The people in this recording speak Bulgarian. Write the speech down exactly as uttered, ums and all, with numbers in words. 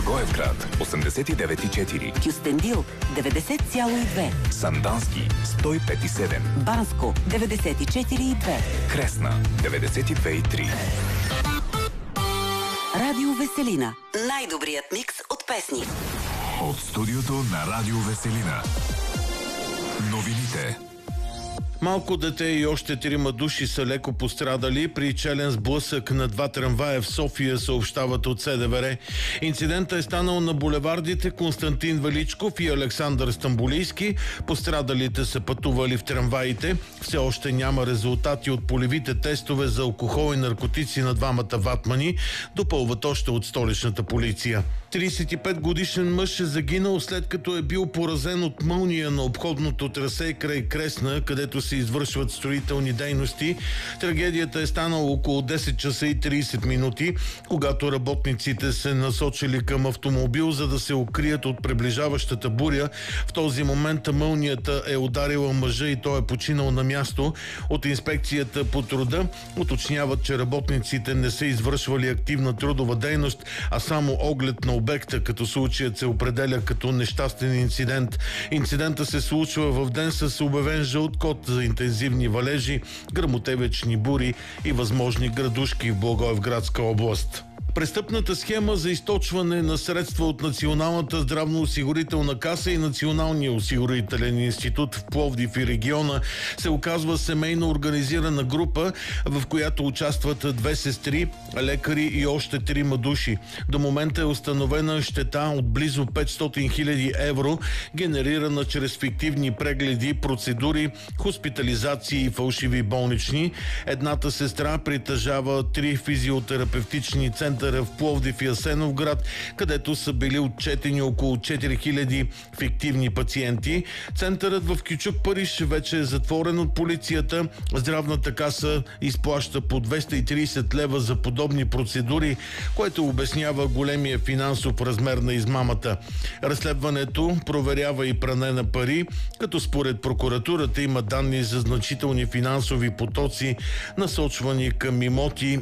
Благоевград осемдесет и девет и четири, Кюстендил деветдесет цяло и две, Сандански сто и пет и седем, Банско деветдесет и четири и две, Кресна деветдесет и две и три. Радио Веселина. Най-добрият микс от песни. От студиото на Радио Веселина. Новините. Малко дете и още трима души са леко пострадали при челен сблъсък на два трамвая в София, съобщават от СДВР. Инцидентът е станал на булевардите Константин Величков и Александър Стамболийски. Пострадалите са пътували в трамваите. Все още няма резултати от полевите тестове за алкохол и наркотици на двамата ватмани, допълват още от столичната полиция. тридесет и пет годишен мъж е загинал след като е бил поразен от мълния на обходното трасе край Кресна, където се извършват строителни дейности. Трагедията е станала около десет часа и тридесет минути, когато работниците се насочили към автомобил, за да се укрият от приближаващата буря. В този момент мълнията е ударила мъжа и той е починал на място. От инспекцията по труда уточняват, че работниците не са извършвали активна трудова дейност, а само оглед на обекта, като случаят се определя като нещастен инцидент. Инцидента се случва в ден с обявен жълт код за интензивни валежи, гръмотевични бури и възможни градушки в Благоевградска област. Престъпната схема за източване на средства от Националната здравноосигурителна каса и Националния осигурителен институт в Пловдив и региона се оказва семейно организирана група, в която участват две сестри, лекари и още трима души. До момента е установена щета от близо петстотин хиляди евро, генерирана чрез фиктивни прегледи, процедури, хоспитализации и фалшиви болнични. Едната сестра притежава три физиотерапевтични центъра в Пловдив и Асеновград, където са били отчетени около четири хиляди фиктивни пациенти. Центърът в Кючук, Париж, вече е затворен от полицията. Здравната каса изплаща по двеста и тридесет лева за подобни процедури, което обяснява големия финансов размер на измамата. Разследването проверява и пране на пари, като според прокуратурата има данни за значителни финансови потоци, насочвани към имоти